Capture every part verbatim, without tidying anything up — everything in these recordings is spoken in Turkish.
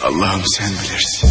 Allah'ım sen bilirsin.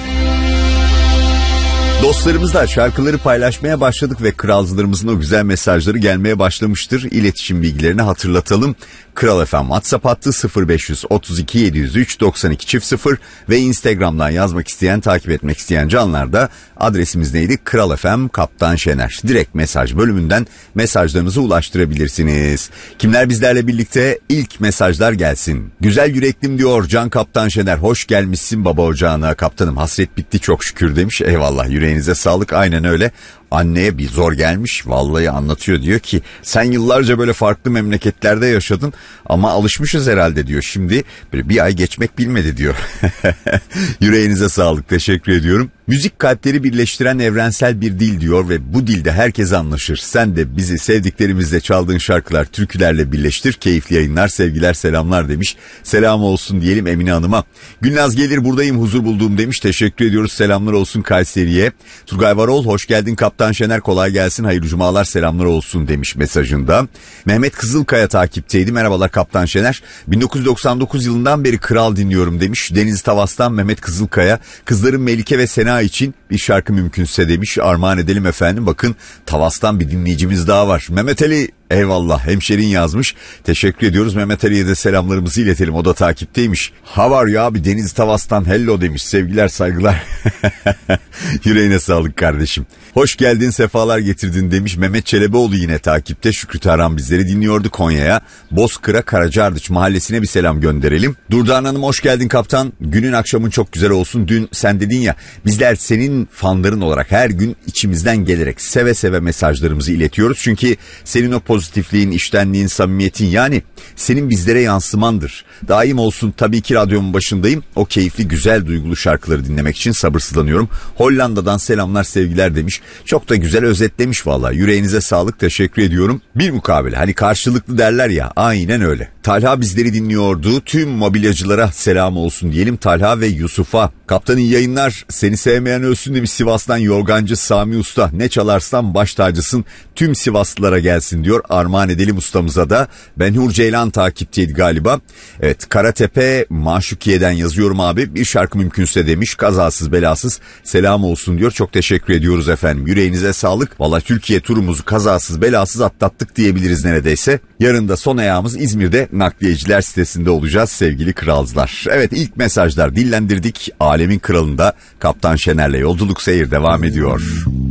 Dostlarımızla şarkıları paylaşmaya başladık ve kralcılarımızın o güzel mesajları gelmeye başlamıştır. İletişim bilgilerini hatırlatalım. Kral F M WhatsApp hattı sıfır beş otuz iki yedi yüz üç doksan iki çift sıfır ve Instagram'dan yazmak isteyen, takip etmek isteyen canlar da adresimiz neydi? Kral F M Kaptan Şener. Direkt mesaj bölümünden mesajlarınızı ulaştırabilirsiniz. Kimler bizlerle birlikte? İlk mesajlar gelsin. Güzel yüreklim diyor Can Kaptan Şener. Hoş gelmişsin baba ocağına. Kaptanım hasret bitti çok şükür demiş. Eyvallah, yüreğinize sağlık. Aynen öyle. Anneye bir zor gelmiş, vallahi anlatıyor, diyor ki sen yıllarca böyle farklı memleketlerde yaşadın ama alışmışız herhalde diyor, şimdi böyle bir ay geçmek bilmedi diyor. Yüreğinize sağlık, teşekkür ediyorum. Müzik kalpleri birleştiren evrensel bir dil diyor ve bu dilde herkes anlaşır. Sen de bizi sevdiklerimizle çaldığın şarkılar, türkülerle birleştir. Keyifli yayınlar, sevgiler, selamlar demiş. Selam olsun diyelim Emine Hanım'a. Gülnaz gelir buradayım, huzur bulduğum demiş. Teşekkür ediyoruz, selamlar olsun Kayseri'ye. Turgay Varol hoş geldin Kaptan Şener, kolay gelsin, hayırlı cumalar, selamlar olsun demiş mesajında. Mehmet Kızılkaya takipteydi. Merhabalar Kaptan Şener. bin dokuz yüz doksan dokuz yılından beri Kral dinliyorum demiş. Deniz Tavas'tan Mehmet Kızılkaya. Kızlarım Melike ve Sena için bir şarkı mümkünse demiş. Armağan edelim efendim. Bakın Tavas'tan bir dinleyicimiz daha var. Mehmet Ali, eyvallah, hemşerin yazmış. Teşekkür ediyoruz. Mehmet Ali'ye de selamlarımızı iletelim. O da takipteymiş. Havar ya abi, Deniz Tavas'tan hello demiş. Sevgiler, saygılar. Yüreğine sağlık kardeşim. Hoş geldin, sefalar getirdin demiş. Mehmet Çelebioğlu yine takipte. Şükrü Tarhan bizleri dinliyordu Konya'ya. Bozkır'a Karacaardıç mahallesine bir selam gönderelim. Durdan Hanım hoş geldin kaptan. Günün akşamın çok güzel olsun. Dün sen dedin ya, bizler senin fanların olarak her gün içimizden gelerek seve seve mesajlarımızı iletiyoruz. Çünkü senin o pozitifliğin, içtenliğin, samimiyetin, yani senin bizlere yansımandır. Daim olsun, tabii ki radyomun başındayım. O keyifli, güzel, duygulu şarkıları dinlemek için sabırsızlanıyorum. Hollanda'dan selamlar, sevgiler demiş. Çok da güzel özetlemiş vallahi. Yüreğinize sağlık, teşekkür ediyorum. Bir mukabele, hani karşılıklı derler ya, aynen öyle. Talha bizleri dinliyordu. Tüm mobilyacılara selam olsun diyelim. Talha ve Yusuf'a. Kaptanın yayınlar, seni sevmeyen ölsün demiş Sivas'tan yorgancı Sami Usta. Ne çalarsan baş tacısın, tüm Sivaslılara gelsin diyor. Armağan edelim ustamıza da. Benhur Ceylan takipteydi galiba. Evet, Karatepe Maşukiye'den yazıyorum abi. Bir şarkı mümkünse demiş. Kazasız belasız selam olsun diyor. Çok teşekkür ediyoruz efendim. Yüreğinize sağlık. Valla Türkiye turumuzu kazasız belasız atlattık diyebiliriz neredeyse. Yarın da son ayağımız İzmir'de nakliyeciler sitesinde olacağız sevgili kralcılar. Evet, ilk mesajlar dillendirdik. Alemin kralında Kaptan Şener'le yolculuk seyir devam ediyor.